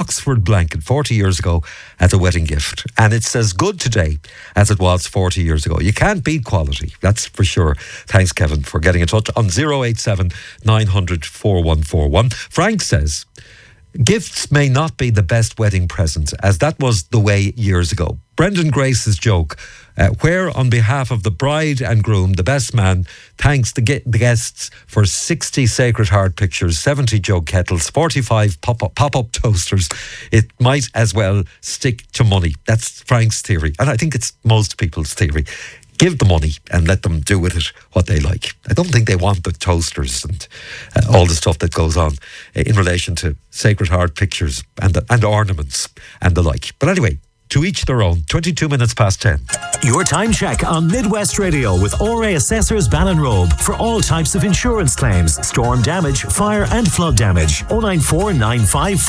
Oxford blanket 40 years ago as a wedding gift. And it's as good today as it was 40 years ago. You can't beat quality, that's for sure. Thanks, Kevin, for getting in touch on 087 900 4141. Frank says, gifts may not be the best wedding present, as that was the way years ago. Brendan Grace's joke, where on behalf of the bride and groom, the best man thanks the guests for 60 Sacred Heart pictures, 70 jug kettles, 45 pop-up toasters. It might as well stick to money. That's Frank's theory. And I think it's most people's theory. Give the money and let them do with it what they like. I don't think they want the toasters and all the stuff that goes on in relation to Sacred Heart pictures and ornaments and the like. But anyway, to each their own. 22 minutes past 10. Your time check on Midwest Radio with ORA Assessors Ballinrobe for all types of insurance claims, storm damage, fire and flood damage. 094 95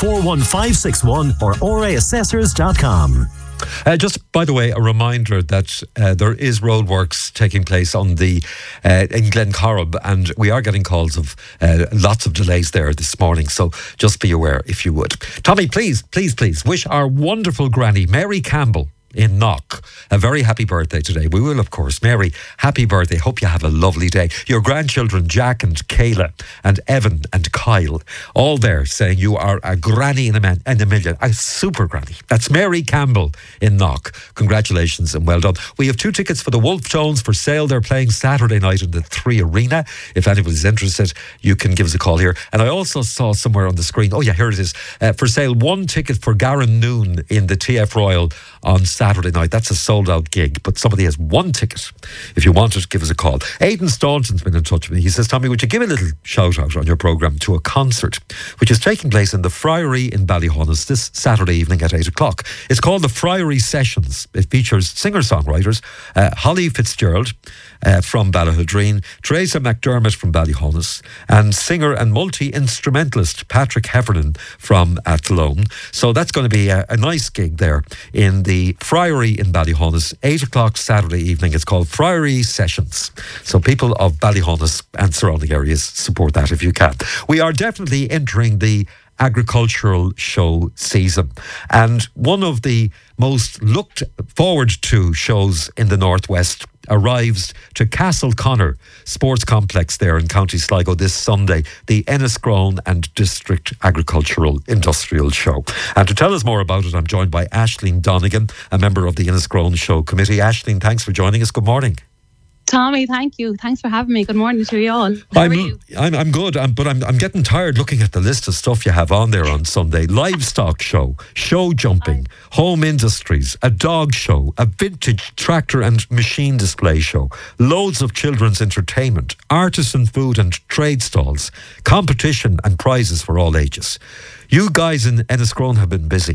41561 or oraassessors.com. Just, by the way, a reminder that there is roadworks taking place on the in Glencorrib, and we are getting calls of lots of delays there this morning, so just be aware if you would. Tommy, please wish our wonderful granny, Mary Campbell, in Knock, a very happy birthday today. We will, of course. Mary, happy birthday. Hope you have a lovely day. Your grandchildren, Jack and Kayla and Evan and Kyle, all there saying you are a granny in a million. A super granny. That's Mary Campbell in Knock. Congratulations and well done. We have 2 tickets for the Wolf Tones for sale. They're playing Saturday night in the 3 Arena. If anybody's interested, you can give us a call here. And I also saw somewhere on the screen, oh yeah, here it is, for sale 1 ticket for Garen Noon in the TF Royal on Saturday night. That's a sold out gig, but somebody has 1 ticket. If you want it, give us a call. Aidan Staunton's been in touch with me. He says, Tommy, would you give a little shout out on your programme to a concert which is taking place in the Friary in Ballyhonus this Saturday evening at 8 o'clock. It's called the Friary Sessions. It features singer-songwriters Holly Fitzgerald from Ballahildreen, Teresa McDermott from Ballyhonus, and singer and multi-instrumentalist Patrick Heffernan from Athlone. So that's going to be a nice gig there in the Friary in Ballyhonus, 8 o'clock Saturday evening. It's called Friary Sessions. So people of Ballyhonus and surrounding areas, support that if you can. We are definitely entering the agricultural show season, and one of the most looked forward to shows in the Northwest arrives to Castleconnor Sports Complex there in County Sligo this Sunday, the Enniscrone and District Agricultural Industrial Show. And to tell us more about it, I'm joined by Aisling Donegan, a member of the Enniscrone Show Committee. Aisling, thanks for joining us. Good morning. Tommy, thank you. Thanks for having me. Good morning to you all. How are you? I'm good, but I'm getting tired looking at the list of stuff you have on there on Sunday. Livestock show, show jumping, home industries, a dog show, a vintage tractor and machine display show, loads of children's entertainment, artisan food and trade stalls, competition and prizes for all ages. You guys in Enniscrone have been busy.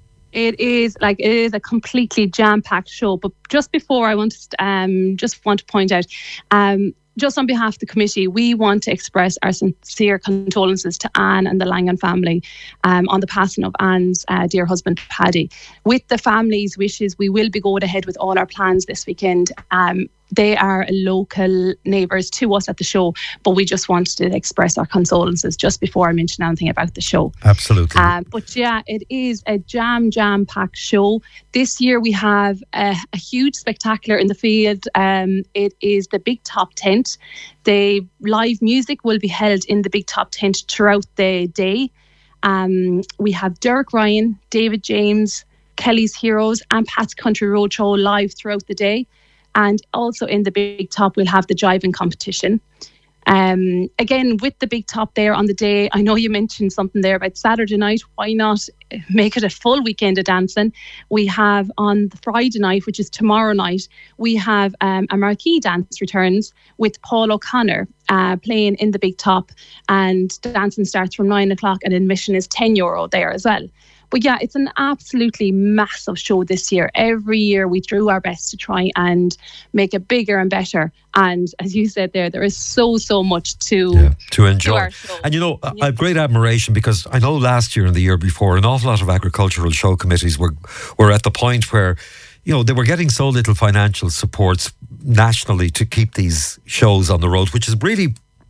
It is a completely jam-packed show. But just before, I want to point out, just on behalf of the committee, we want to express our sincere condolences to Anne and the Langan family on the passing of Anne's dear husband, Paddy. With the family's wishes, we will be going ahead with all our plans this weekend. They are local neighbours to us at the show, but we just wanted to express our condolences just before I mention anything about the show. Absolutely. But yeah, it is a jam-packed show. This year we have a huge spectacular in the field. It is the Big Top Tent. The live music will be held in the Big Top Tent throughout the day. We have Derek Ryan, David James, Kelly's Heroes and Pat's Country Roadshow live throughout the day. And also in the Big Top, we'll have the jiving competition. Again, with the Big Top there on the day, I know you mentioned something there about Saturday night. Why not make it a full weekend of dancing? We have on the Friday night, which is tomorrow night, we have a marquee dance returns with Paul O'Connor playing in the Big Top. And dancing starts from 9 o'clock and admission is €10 there as well. But yeah, it's an absolutely massive show this year. Every year we do our best to try and make it bigger and better. And as you said there is so much to enjoy. And you know, I have great admiration because I know last year and the year before, an awful lot of agricultural show committees were at the point where, you know, they were getting so little financial supports nationally to keep these shows on the road, which is really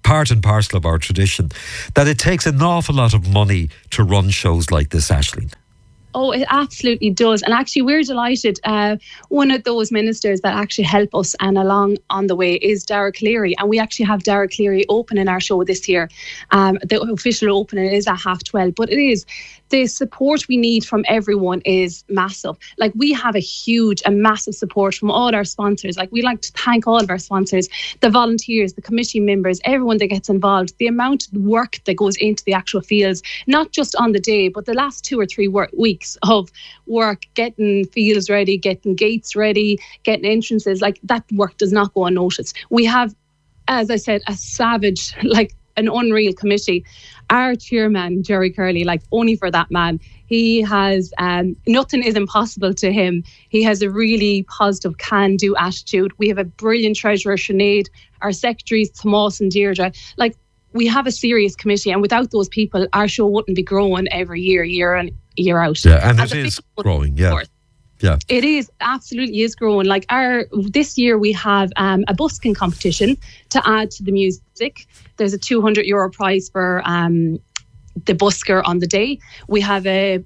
part and parcel of our tradition, that it takes an awful lot of money to run shows like this, Aisling. Oh, it absolutely does. And actually, we're delighted. One of those ministers that actually help us and along on the way is Dara Cleary. And we actually have Dara Cleary opening our show this year. The official opening is at 12:30. But it is, the support we need from everyone is massive. Like, we have a massive support from all our sponsors. Like, we like to thank all of our sponsors, the volunteers, the committee members, everyone that gets involved. The amount of work that goes into the actual fields, not just on the day, but the last 2 or 3 weeks of work, getting fields ready, getting gates ready, getting entrances, like, that work does not go unnoticed. We have, as I said, a savage, like, an unreal committee. Our chairman, Jerry Curley, like, only for that man, he has, nothing is impossible to him. He has a really positive can-do attitude. We have a brilliant treasurer, Sinead, our secretaries, Tomas and Deirdre. Like, we have a serious committee, and without those people, our show wouldn't be growing every year in, year out. Yeah, and it is growing, yeah. Yeah, it is, absolutely is growing. Like, this year we have a busking competition to add to the music. There's a €200 prize for the busker on the day. We have a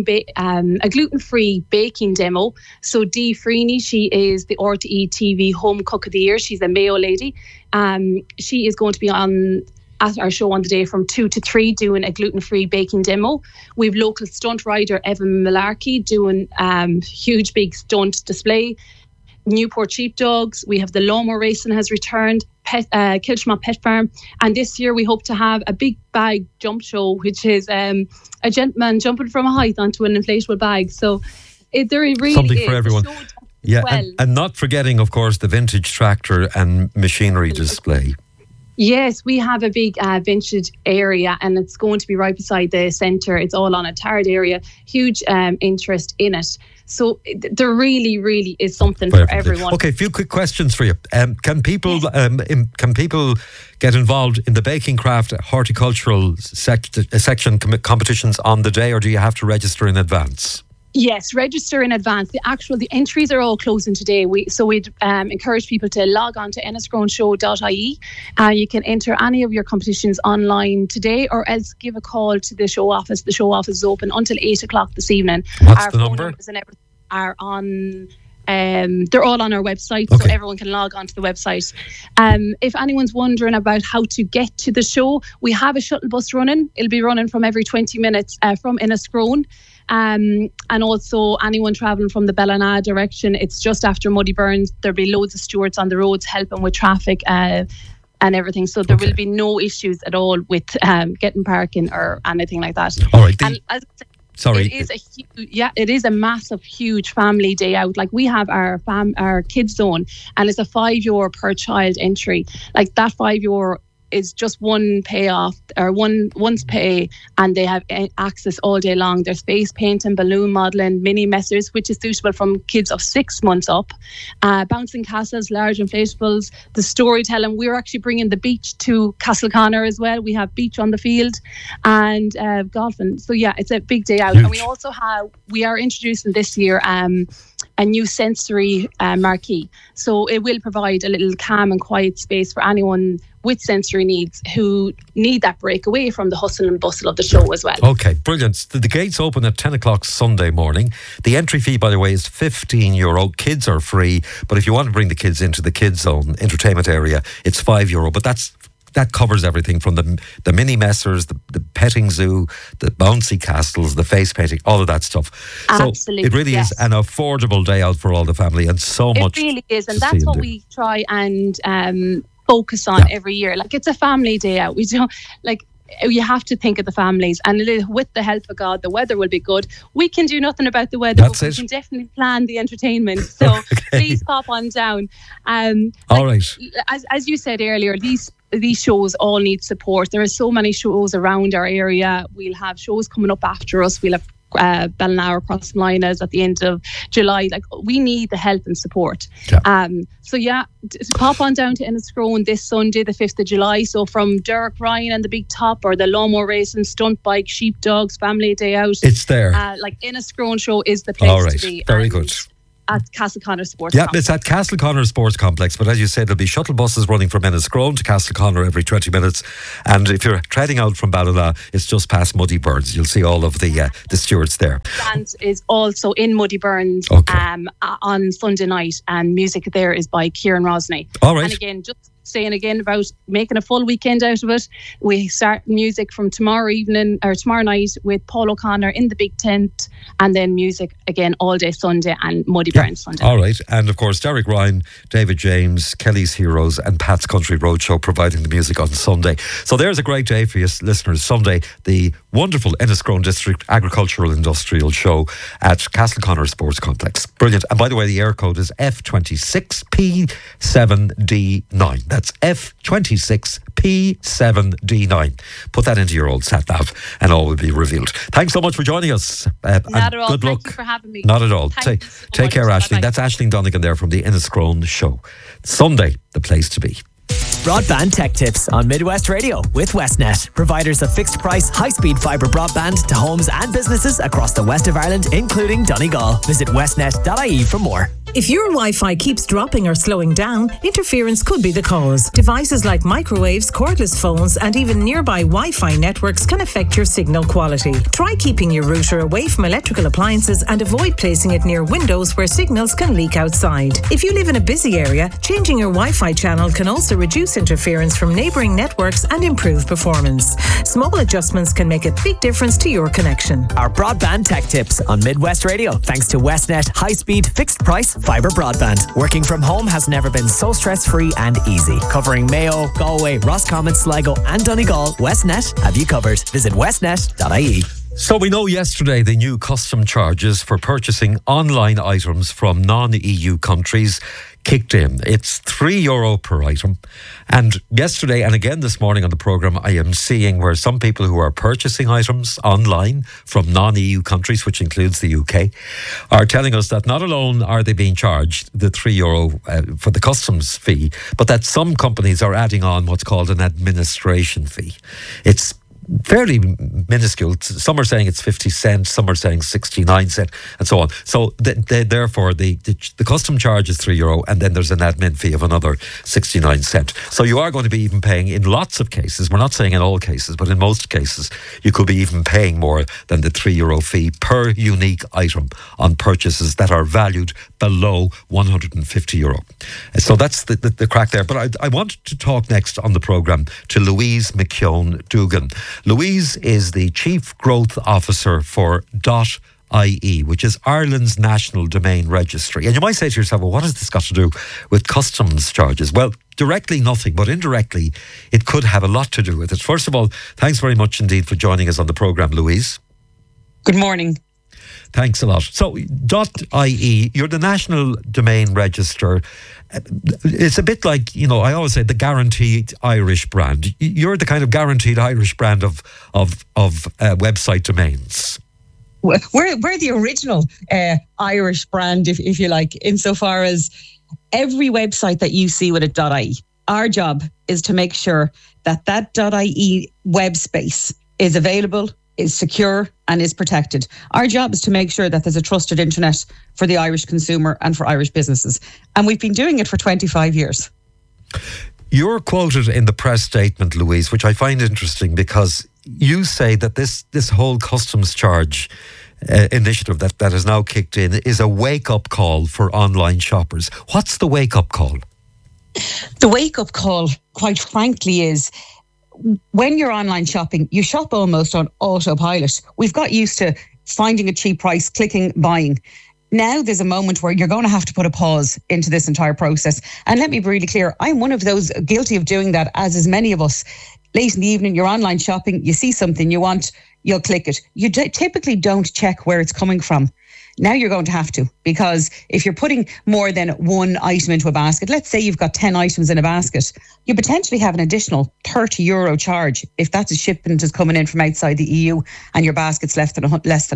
a gluten-free baking demo. So Dee Freeney, she is the RTE TV Home Cook of the Year. She's a Mayo lady. She is going to be at our show on the day from 2 to 3 doing a gluten-free baking demo. We have local stunt rider Evan Malarkey doing huge big stunt display. Newport Sheepdogs, we have the lawnmower racing has returned, Kilshma Pet Farm, and this year we hope to have a big bag jump show, which is a gentleman jumping from a height onto an inflatable bag. So there really something is for everyone. Yeah, and not forgetting, of course, the vintage tractor and machinery display. Yes, we have a big vintage area, and it's going to be right beside the centre. It's all on a tarred area. Huge interest in it. So there really, really is something for everyone. Okay, a few quick questions for you. Can people get involved in the baking craft horticultural section competitions on the day, or do you have to register in advance? Yes, register in advance. The entries are all closing today. We'd encourage people to log on to enniscroneshow.ie. You can enter any of your competitions online today, or else give a call to the show office. The show office is open until 8 o'clock this evening. What's the number? Numbers and everything are on. They're all on our website, okay, so everyone can log on to the website. If anyone's wondering about how to get to the show, we have a shuttle bus running. It'll be running from every 20 minutes from Enniscrone. And also anyone travelling from the Ballina direction, it's just after Muddy Burns. There'll be loads of stewards on the roads helping with traffic and everything. So there will be no issues at all with getting parking or anything like that. All right. And as I said, sorry. It is a massive, huge family day out. Like, we have our kids zone, and it's a €5 per child entry. Like, that €5 is just one payoff, or one's pay, and they have access all day long. There's face painting, balloon modelling, mini messers, which is suitable from kids of 6 months up, bouncing castles, large inflatables, the storytelling. We're actually bringing the beach to Castleconnor as well. We have beach on the field, and golfing. So yeah, it's a big day out. Huge. And we are introducing this year a new sensory marquee. So it will provide a little calm and quiet space for anyone with sensory needs who need that break away from the hustle and bustle of the show as well. Okay, brilliant. The gates open at 10 o'clock Sunday morning. The entry fee, by the way, is €15. Kids are free, but if you want to bring the kids into the kids zone entertainment area, it's €5. But that covers everything from the mini messers, the petting zoo, the bouncy castles, the face painting, all of that stuff. Absolutely, so it really is an affordable day out for all the family, and so much. It really is, and that's what we try and focus on every year. Like, it's a family day out. We don't, like, you have to think of the families, and with the help of God, the weather will be good. We can do nothing about the weather, but we can definitely plan the entertainment. So please pop on down. All right. As you said earlier, these shows all need support. There are so many shows around our area. We'll have shows coming up after us. We'll have Ballina Cross Linas at the end of July. Like, we need the help and support. So pop on down to Enniscrone this Sunday, the 5th of July. So from Derek Ryan and the Big Top, or the lawnmower racing, stunt bike, sheepdogs, family day out, it's there. Like, Enniscrone show is the place to be. Very good. at Castleconnor Sports Yeah, Complex. it's at Castleconnor Sports Complex. But as you said, there'll be shuttle buses running from Enniscrone to Castleconnor every 20 minutes. And if you're treading out from Ballina, it's just past Muddy Burns. You'll see all of the stewards there. Stand is also in Muddy Burns on Sunday night, and music there is by Kieran Rosney. All right. And again, just saying again about making a full weekend out of it. We start music from tomorrow night with Paul O'Connor in the big tent, and then music again all day Sunday and Muddy Burns Sunday. All right. And of course, Derek Ryan, David James, Kelly's Heroes and Pat's Country Roadshow providing the music on Sunday. So there's a great day for you listeners. Sunday, the wonderful Enniscrone District Agricultural Industrial Show at Castleconnor Sports Complex. Brilliant. And by the way, the air code is F26P7D9. That's F26P7D9. Put that into your old sat nav and all will be revealed. Thanks so much for joining us. Not at all. Good luck. Thank you for having me. Not at all. Take care, Aisling. That's Aisling Donegan there from the Enniscrone Show. Sunday, the place to be. Broadband tech tips on Midwest Radio with Westnet, providers of fixed price, high-speed fibre broadband to homes and businesses across the west of Ireland, including Donegal. Visit westnet.ie for more. If your Wi-Fi keeps dropping or slowing down, interference could be the cause. Devices like microwaves, cordless phones, and even nearby Wi-Fi networks can affect your signal quality. Try keeping your router away from electrical appliances and avoid placing it near windows where signals can leak outside. If you live in a busy area, changing your Wi-Fi channel can also reduce interference from neighbouring networks and improve performance. Small adjustments can make a big difference to your connection. Our broadband tech tips on Midwest Radio, thanks to Westnet high-speed fixed price fibre broadband. Working from home has never been so stress-free and easy. Covering Mayo, Galway, Roscommon, Sligo and Donegal, Westnet have you covered. Visit westnet.ie. So we know yesterday the new custom charges for purchasing online items from non-EU countries kicked in. It's €3 per item. And yesterday and again this morning on the programme, I am seeing where some people who are purchasing items online from non-EU countries, which includes the UK, are telling us that not alone are they being charged the €3 for the customs fee, but that some companies are adding on what's called an administration fee. It's fairly minuscule. Some are saying it's 50 cents, some are saying 69 cents, and so on. So therefore, the custom charge is €3, and then there's an admin fee of another 69 cents. So you are going to be even paying, in lots of cases, we're not saying in all cases, but in most cases, you could be even paying more than the €3 fee per unique item on purchases that are valued below €150. So that's the crack there. But I want to talk next on the programme to Louise McKeown Dugan. Louise is the Chief Growth Officer for .ie, which is Ireland's national domain registry. And you might say to yourself, well, what has this got to do with customs charges? Well, directly nothing, but indirectly it could have a lot to do with it. First of all, thanks very much indeed for joining us on the programme, Louise. Good morning. Thanks a lot. So, .ie, you're the National Domain Register. It's a bit like, I always say the guaranteed Irish brand. You're the kind of guaranteed Irish brand of website domains. We're the original Irish brand, if you like, insofar as every website that you see with a .ie, our job is to make sure that .ie web space is available, is secure and is protected. Our job is to make sure that there's a trusted internet for the Irish consumer and for Irish businesses. And we've been doing it for 25 years. You're quoted in the press statement, Louise, which I find interesting because you say that this whole customs charge initiative that has now kicked in is a wake-up call for online shoppers. What's the wake-up call? The wake-up call, quite frankly, is when you're online shopping, you shop almost on autopilot. We've got used to finding a cheap price, clicking, buying. Now there's a moment where you're going to have to put a pause into this entire process. And let me be really clear, I'm one of those guilty of doing that, as is many of us. Late in the evening, you're online shopping, you see something you want, you'll click it. You typically don't check where it's coming from. Now you're going to have to, because if you're putting more than one item into a basket, let's say you've got 10 items in a basket, you potentially have an additional €30 charge if that's a shipment is coming in from outside the EU and your basket's less than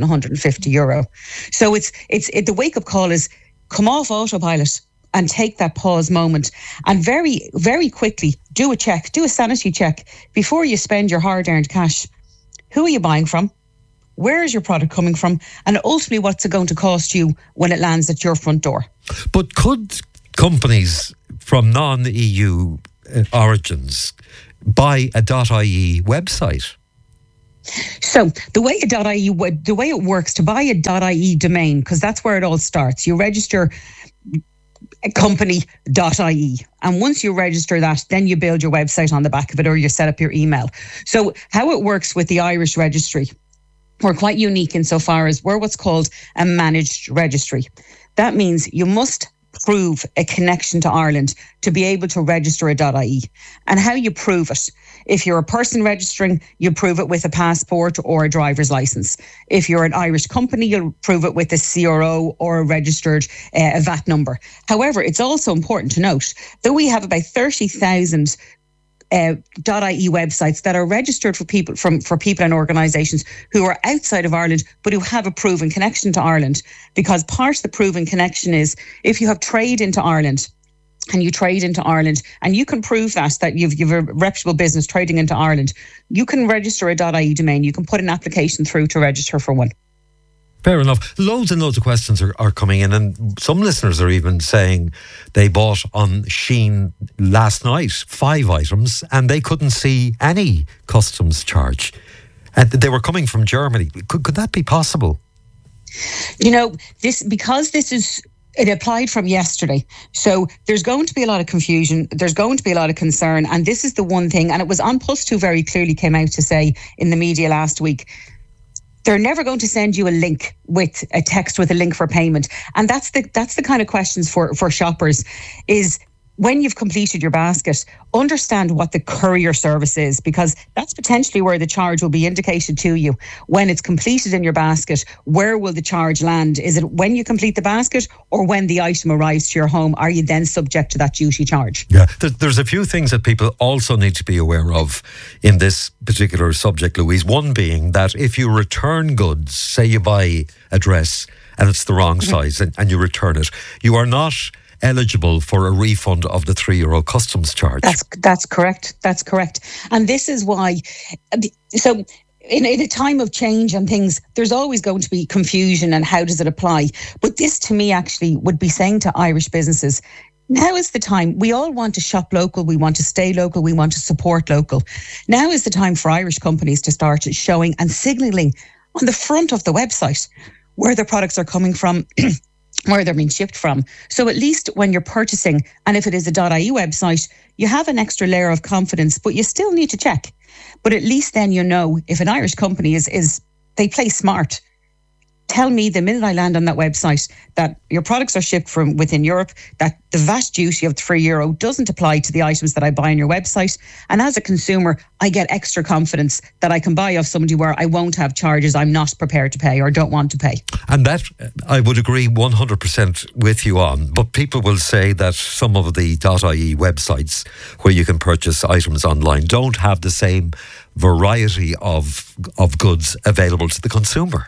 €150. So it's the wake-up call is come off autopilot and take that pause moment and very, very quickly do a sanity check before you spend your hard-earned cash. Who are you buying from? where is your product coming from, and ultimately what's it going to cost you when it lands at your front door. But could companies from non-EU origins buy a .ie website? So the way it works, to buy a .ie domain, because that's where it all starts, you register a company.ie, and once you register that, then you build your website on the back of it, or you set up your email. So how it works with the Irish registry, we're quite unique insofar as we're what's called a managed registry. That means you must prove a connection to Ireland to be able to register a .ie. And how you prove it: if you're a person registering, you prove it with a passport or a driver's license. If you're an Irish company, you'll prove it with a CRO or a registered a VAT number. However, it's also important to note that we have about 30,000 .ie websites that are registered for people and organisations who are outside of Ireland but who have a proven connection to Ireland. Because part of the proven connection is if you have trade into Ireland, and you trade into Ireland, and you can prove that you've a reputable business trading into Ireland, you can register a .ie domain. You can put an application through to register for one. Fair enough. Loads and loads of questions are coming in, and some listeners are even saying they bought on Shein last night 5 items and they couldn't see any customs charge. And they were coming from Germany. Could that be possible? You know, it applied from yesterday. So there's going to be a lot of confusion. There's going to be a lot of concern. And this is the one thing, and it was An Post who very clearly came out to say in the media last week, they're never going to send you a link with a text with a link for payment. And that's the kind of questions for shoppers is, when you've completed your basket, understand what the courier service is, because that's potentially where the charge will be indicated to you. When it's completed in your basket, where will the charge land? Is it when you complete the basket or when the item arrives to your home? Are you then subject to that duty charge? Yeah, there's a few things that people also need to be aware of in this particular subject, Louise. One being that if you return goods, say you buy a dress and it's the wrong size and you return it, you are not eligible for a refund of the €3 customs charge. That's correct. That's correct. And this is why, so in a time of change and things, there's always going to be confusion and how does it apply? But this to me actually would be saying to Irish businesses, now is the time. We all want to shop local. We want to stay local. We want to support local. Now is the time for Irish companies to start showing and signalling on the front of the website where their products are coming from, where they're being shipped from. So at least when you're purchasing, and if it is a .ie website, you have an extra layer of confidence, but you still need to check. But at least then you know if an Irish company is they play smart. Tell me the minute I land on that website that your products are shipped from within Europe, that the VAT duty of €3 doesn't apply to the items that I buy on your website. And as a consumer, I get extra confidence that I can buy off somebody where I won't have charges I'm not prepared to pay or don't want to pay. And that I would agree 100% with you on. But people will say that some of the .ie websites where you can purchase items online don't have the same variety of goods available to the consumer.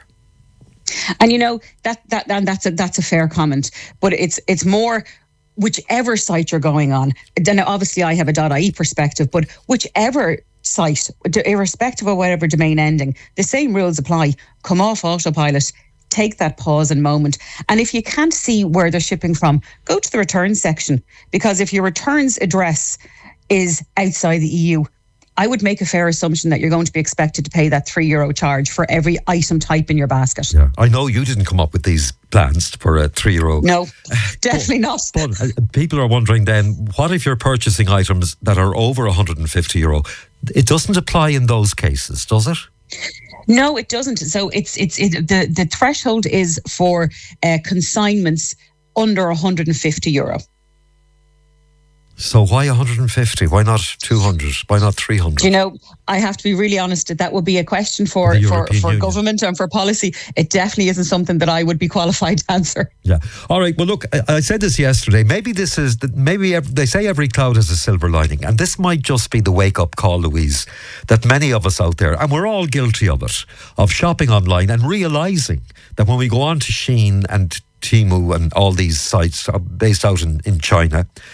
And you know that's a fair comment, but it's more whichever site you're going on. Then obviously I have a .ie perspective, but whichever site, irrespective of whatever domain ending, the same rules apply. Come off autopilot, take that pause and moment, and if you can't see where they're shipping from, go to the returns section, because if your returns address is outside the EU, I would make a fair assumption that you're going to be expected to pay that €3 charge for every item type in your basket. Yeah, I know you didn't come up with these plans for a €3. No, definitely not. But people are wondering then, what if you're purchasing items that are over €150? It doesn't apply in those cases, does it? No, it doesn't. So the threshold is for consignments under €150. So why 150? Why not 200? Why not 300? You know, I have to be really honest. That would be a question for government and for policy. It definitely isn't something that I would be qualified to answer. Yeah. All right. Well, look, I said this yesterday. Maybe they say every cloud has a silver lining, and this might just be the wake-up call, Louise, that many of us out there, and we're all guilty of it, of shopping online and realising that when we go on to Shein and Temu and all these sites are based out in China,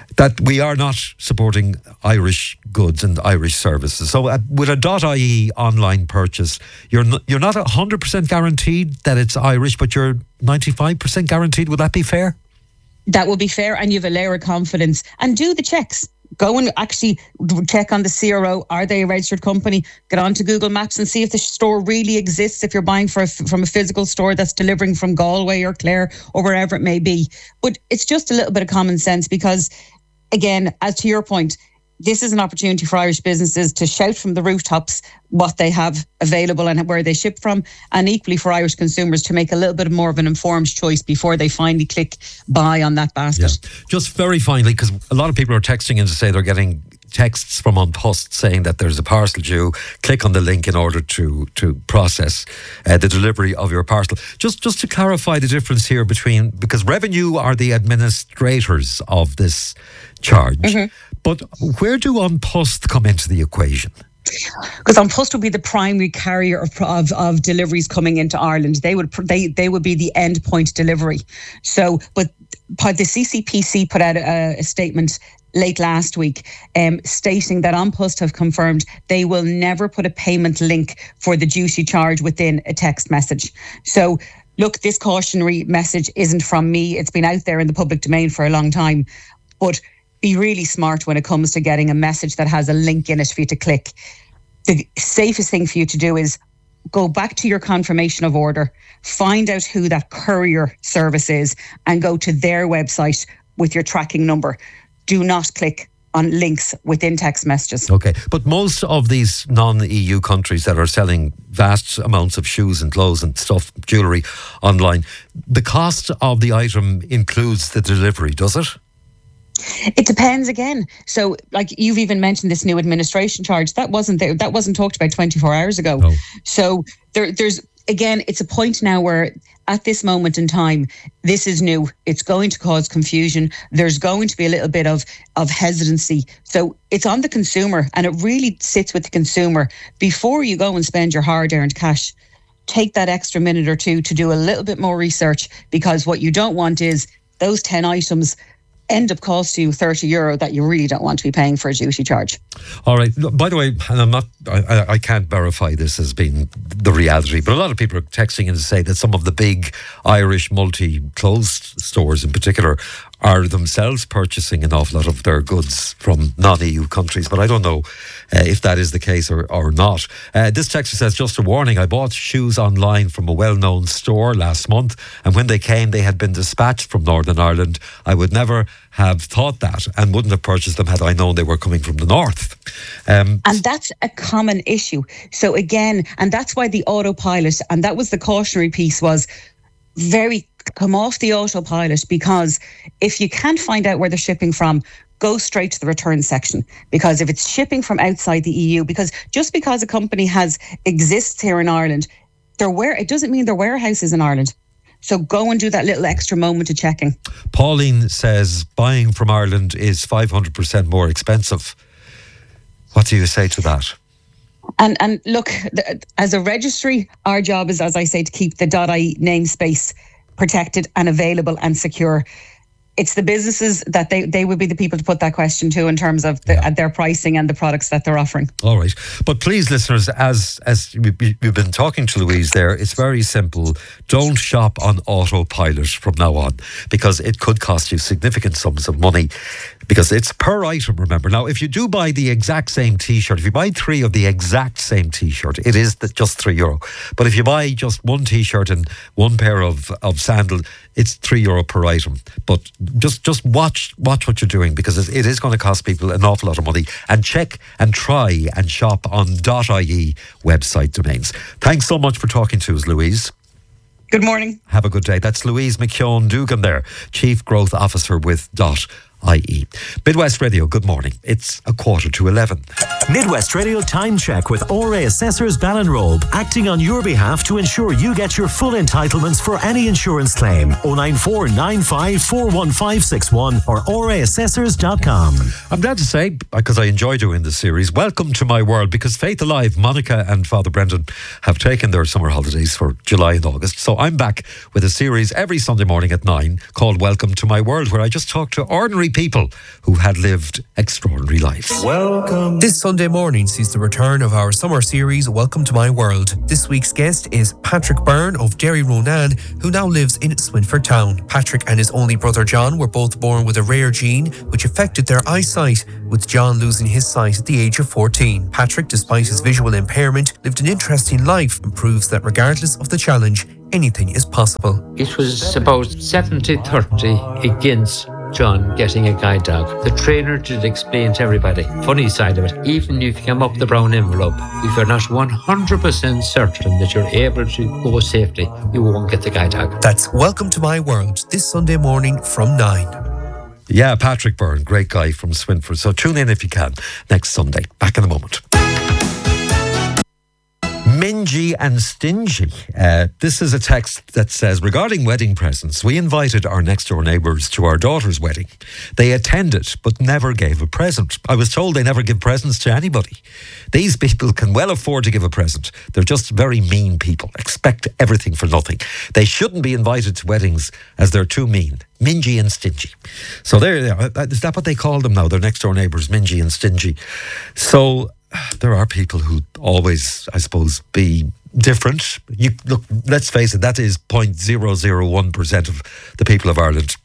that we are not supporting Irish goods and Irish services. So with a .ie online purchase, you're not 100% guaranteed that it's Irish, but you're 95% guaranteed. Would that be fair? That would be fair, and you have a layer of confidence. And do the checks. Go and actually check on the CRO. Are they a registered company? Get onto Google Maps and see if the store really exists, if you're buying from a physical store that's delivering from Galway or Clare or wherever it may be. But it's just a little bit of common sense because, again, as to your point, this is an opportunity for Irish businesses to shout from the rooftops what they have available and where they ship from, and equally for Irish consumers to make a little bit more of an informed choice before they finally click buy on that basket. Yeah. Just very finally, because a lot of people are texting in to say they're getting texts from An Post saying that there's a parcel due. Click on the link in order to process the delivery of your parcel. Just to clarify the difference here between, because Revenue are the administrators of this charge, but where do An Post come into the equation? Because An Post would be the primary carrier of deliveries coming into Ireland. They would be the end point delivery. So, but the CCPC put out a statement late last week stating that An Post have confirmed they will never put a payment link for the duty charge within a text message. So look, this cautionary message isn't from me. It's been out there in the public domain for a long time. But be really smart when it comes to getting a message that has a link in it for you to click. The safest thing for you to do is go back to your confirmation of order, find out who that courier service is, and go to their website with your tracking number. Do not click on links within text messages. Okay, but most of these non-EU countries that are selling vast amounts of shoes and clothes and stuff, jewellery online, the cost of the item includes the delivery, does it? It depends again. So, like you've even mentioned this new administration charge. That wasn't there. That wasn't talked about 24 hours ago. No. So there's again, it's a point now where at this moment in time, this is new. It's going to cause confusion. There's going to be a little bit of hesitancy. So it's on the consumer, and it really sits with the consumer. Before you go and spend your hard-earned cash, take that extra minute or two to do a little bit more research, because what you don't want is those 10 items end up costing you €30 that you really don't want to be paying for a duty charge. All right. By the way, and I can't verify this as being the reality, but a lot of people are texting in to say that some of the big Irish multi-clothes stores in particular are themselves purchasing an awful lot of their goods from non-EU countries, but I don't know if that is the case or not. This texter says, just a warning, I bought shoes online from a well-known store last month, and when they came, they had been dispatched from Northern Ireland. I would never have thought that and wouldn't have purchased them had I known they were coming from the north. And that's a common issue. So again, and that's why the autopilot, and that was the cautionary piece, was come off the autopilot, because if you can't find out where they're shipping from, go straight to the return section. Because if it's shipping from outside the EU, because just because a company exists here in Ireland, it doesn't mean their warehouse is in Ireland. So go and do that little extra moment of checking. Pauline says buying from Ireland is 500% more expensive. What do you say to that? And look, as a registry, our job is, as I say, to keep the .ie namespace protected and available and secure. It's the businesses that they would be the people to put that question to in terms of their pricing and the products that they're offering. All right. But please, listeners, as you've been talking to Louise there, it's very simple. Don't shop on autopilot from now on, because it could cost you significant sums of money, because it's per item, remember. Now, if you do buy the exact same T-shirt, if you buy 3 of the exact same T-shirt, it is just €3. But if you buy just one T-shirt and one pair of sandals, it's €3 per item. But just watch what you're doing, because it is going to cost people an awful lot of money. And check and try and shop on .ie website domains. Thanks so much for talking to us, Louise. Good morning. Have a good day. That's Louise McKeown Dugan there, Chief Growth Officer with .ie. Midwest Radio, good morning. It's 11:15. Midwest Radio Time Check with ORA Assessors Ballinrobe, acting on your behalf to ensure you get your full entitlements for any insurance claim. 094 95 41561 or oraassessors.com. I'm glad to say, because I enjoy doing this series, welcome to my world, because Faith Alive, Monica and Father Brendan have taken their summer holidays for July and August. So I'm back with a series every Sunday morning at 9 called Welcome to My World, where I just talk to ordinary people who had lived extraordinary lives. Welcome. This Sunday morning sees the return of our summer series, Welcome to My World. This week's guest is Patrick Byrne of Derry Ronan, who now lives in Swinford Town. Patrick and his only brother John were both born with a rare gene which affected their eyesight, with John losing his sight at the age of 14. Patrick, despite his visual impairment, lived an interesting life and proves that regardless of the challenge, anything is possible. It was about 70-30 against John getting a guide dog. The trainer did explain to everybody, funny side of it, even if you come up the brown envelope, if you're not 100% certain that you're able to go safely, you won't get the guide dog. That's Welcome to My World, this Sunday morning from 9. Yeah, Patrick Byrne, great guy from Swinford. So tune in if you can next Sunday. Back in a moment. Mingy and Stingy. This is a text that says, regarding wedding presents, we invited our next door neighbours to our daughter's wedding. They attended but never gave a present. I was told they never give presents to anybody. These people can well afford to give a present. They're just very mean people. Expect everything for nothing. They shouldn't be invited to weddings as they're too mean. Mingy and Stingy. So there they are. Is that what they call them now? Their next door neighbours, Mingy and Stingy. So there are people who always, I suppose, be different. You look, let's face it, that is 0.001% of the people of Ireland.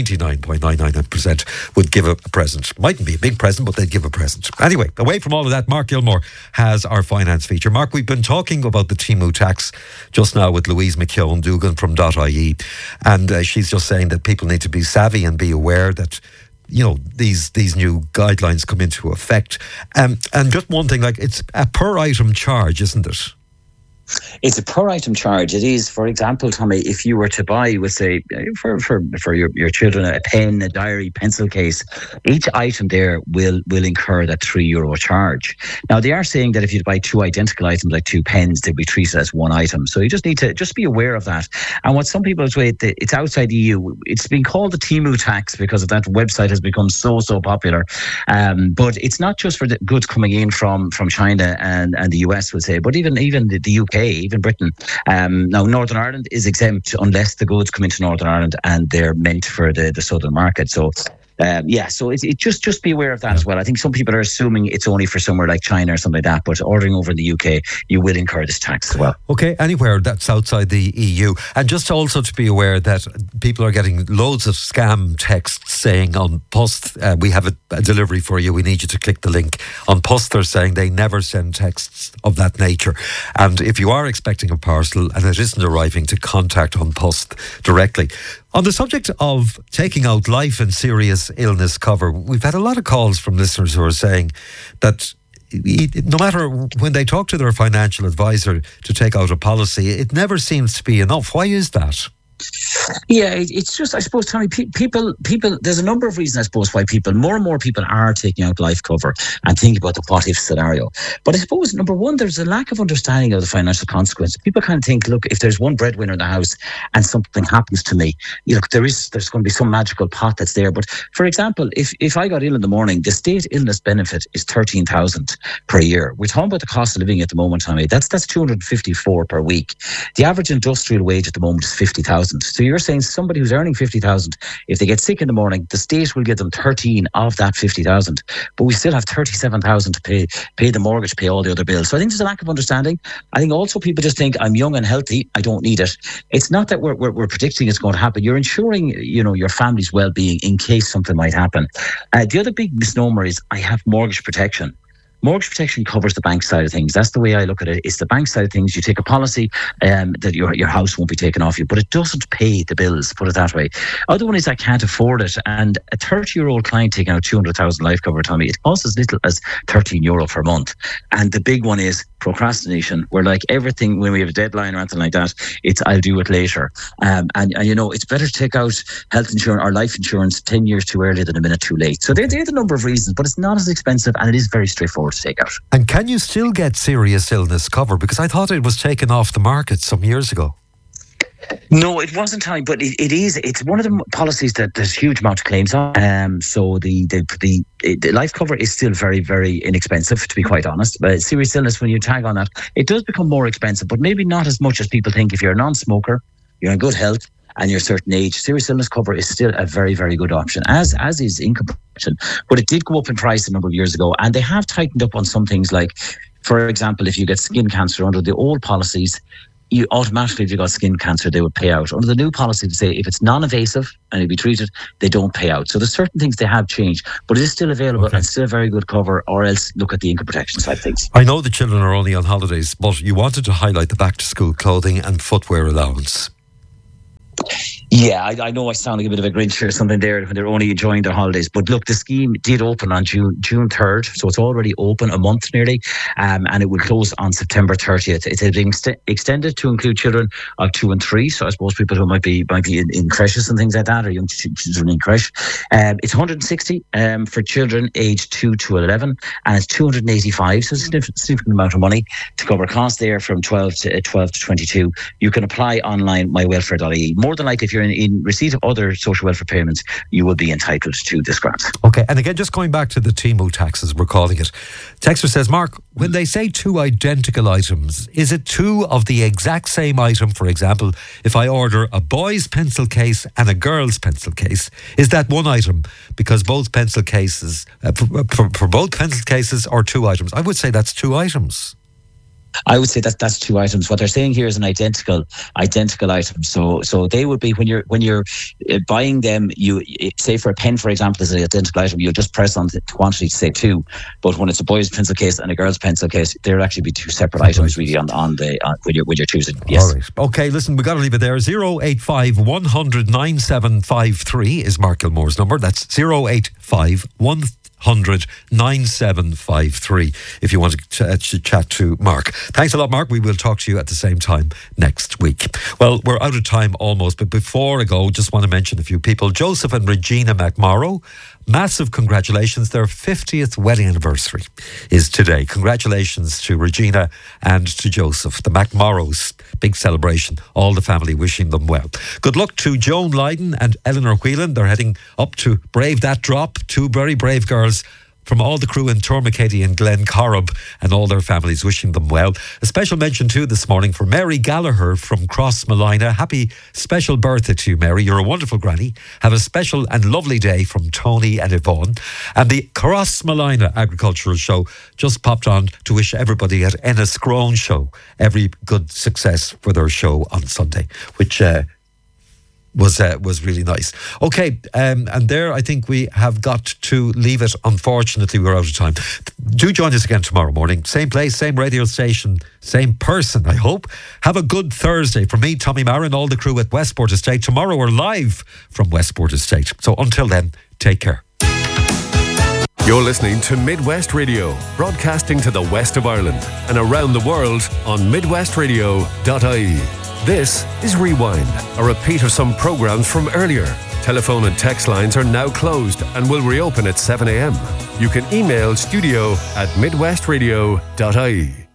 99.99% would give a present. Mightn't be a big present, but they'd give a present. Anyway, away from all of that, Mark Gilmore has our finance feature. Mark, we've been talking about the Temu tax just now with Louise McKeown Dugan from .ie, and she's just saying that people need to be savvy and be aware that, you know, these new guidelines come into effect. And just one thing, like, it's a per item charge, isn't it? It's a per item charge. It is, for example, Tommy, if you were to buy, with say, for your children, a pen, a diary, pencil case, each item there will incur that €3 charge. Now, they are saying that if you buy two identical items, like two pens, they'll be treated as one item. So you just need to just be aware of that. And what some people say, it's outside the EU. It's been called the Temu tax because of that website has become so popular. But it's not just for the goods coming in from China and the US, would say, but even the UK, even Britain. Now, Northern Ireland is exempt unless the goods come into Northern Ireland and they're meant for the southern market. So, so it just be aware of that as well. I think some people are assuming it's only for somewhere like China or something like that, but ordering over in the UK, you will incur this tax as well. Okay, anywhere that's outside the EU. And just also to be aware that people are getting loads of scam texts saying on Post, we have a delivery for you, we need you to click the link. On Post, they're saying they never send texts of that nature. And if you are expecting a parcel and it isn't arriving, to contact On Post directly. On the subject of taking out life and serious illness cover, we've had a lot of calls from listeners who are saying that no matter when they talk to their financial advisor to take out a policy, it never seems to be enough. Why is that? Yeah, it's just, I suppose, Tommy, people, there's a number of reasons, I suppose, why more and more people are taking out life cover and thinking about the what if scenario. But I suppose, number one, there's a lack of understanding of the financial consequences. People kind of think, look, if there's one breadwinner in the house and something happens to me, look, there's going to be some magical pot that's there. But for example, if I got ill in the morning, the state illness benefit is 13,000 per year. We're talking about the cost of living at the moment, Tommy. That's 254 per week. The average industrial wage at the moment is 50,000. So you're saying somebody who's earning 50,000, if they get sick in the morning, the state will give them 13 of that 50,000, but we still have 37,000 to pay the mortgage, pay all the other bills. So I think there's a lack of understanding. I think also people just think, I'm young and healthy, I don't need it. It's not that we're predicting it's going to happen. You're ensuring, your family's well-being in case something might happen. The other big misnomer is I have mortgage protection. Mortgage protection covers the bank side of things. That's the way I look at it. It's the bank side of things. You take a policy that your house won't be taken off you, but it doesn't pay the bills, put it that way. Other one is I can't afford it. And a 30-year-old client taking out 200,000 life cover, Tommy, it costs as little as €13 per month. And the big one is procrastination, where like everything, when we have a deadline or anything like that, it's I'll do it later. And it's better to take out health insurance or life insurance 10 years too early than a minute too late. So they're the number of reasons, but it's not as expensive and it is very straightforward to take out. And can you still get serious illness cover? Because I thought it was taken off the market some years ago. No, it wasn't, Tommy, but it is. It's one of the policies that there's huge amount of claims on. So the life cover is still very, very inexpensive, to be quite honest. But serious illness, when you tag on that, it does become more expensive, but maybe not as much as people think. If you're a non-smoker, you're in good health, and you're a certain age, serious illness cover is still a very, very good option, as is income protection. But it did go up in price a number of years ago, and they have tightened up on some things like, for example, if you get skin cancer under the old policies, you automatically, if you got skin cancer, they would pay out. Under the new policy, they say if it's non-invasive and it'll be treated, they don't pay out. So there's certain things they have changed, but it is still available and still a very good cover, or else look at the income protection side of things. I know the children are only on holidays, but you wanted to highlight the back-to-school clothing and footwear allowance. Yeah, I know I sound like a bit of a Grinch or something there when they're only enjoying their holidays. But look, the scheme did open on June 3rd, so it's already open a month nearly, and it will close on September 30th. It's being extended to include children of 2 and 3, so I suppose people who might be in creches and things like that, or young children in creche. It's 160 for children aged 2 to 11, and it's 285, so it's a significant amount of money to cover costs there from 12 to 22. You can apply online, mywelfare.ie. More than likely, if you're in receipt of other social welfare payments, you will be entitled to this grant. Okay, and again, just going back to the Timu taxes, we're calling it. Texter says, Mark, when they say 2 identical items, is it 2 of the exact same item? For example, if I order a boy's pencil case and a girl's pencil case, is that 1 item? Because both pencil cases, for both pencil cases, are 2 items. I would say that's 2 items. I would say that's 2 items. What they're saying here is an identical item. So they would be when you're buying them. You say for a pen, for example, is an identical item. You'll just press on the quantity to say 2. But when it's a boy's pencil case and a girl's pencil case, there'll actually be 2 separate items really on the when you're choosing. Yes. All right. Okay. Listen, we got to leave it there. 085 100 9753 is Mark Gilmore's number. That's 085 100 9753 if you want to chat to Mark. Thanks a lot, Mark. We will talk to you at the same time next week. Well, we're out of time almost, but before I go, just want to mention a few people. Joseph and Regina McMorrow, massive congratulations. Their 50th wedding anniversary is today. Congratulations to Regina and to Joseph. The McMorrows, big celebration. All the family wishing them well. Good luck to Joan Lydon and Eleanor Whelan. They're heading up to brave that drop. 2 very brave girls from all the crew in Tourmakeady and Glencorrib, and all their families wishing them well. A special mention too this morning for Mary Gallagher from Crossmolina. Happy special birthday to you, Mary. You're a wonderful granny. Have a special and lovely day from Tony and Yvonne. And the Crossmolina Agricultural Show just popped on to wish everybody at Enniscrone Show every good success for their show on Sunday, which was really nice. Okay, and there I think we have got to leave it. Unfortunately, we're out of time. Do join us again tomorrow morning. Same place, same radio station, same person, I hope. Have a good Thursday. From me, Tommy Marin, all the crew at Westport Estate. Tomorrow we're live from Westport Estate. So until then, take care. You're listening to Midwest Radio, broadcasting to the west of Ireland and around the world on midwestradio.ie. This is Rewind, a repeat of some programs from earlier. Telephone and text lines are now closed and will reopen at 7 a.m. You can email studio@midwestradio.ie.